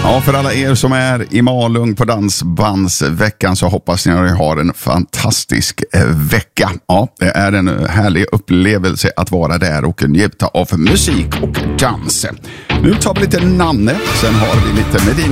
Ja, för alla er som är i Malung på Dansbandsveckan så hoppas ni att ni har en fantastisk vecka. Ja, det är en härlig upplevelse att vara där och njuta av musik och dans. Nu tar vi lite namn, sen har vi lite Medina.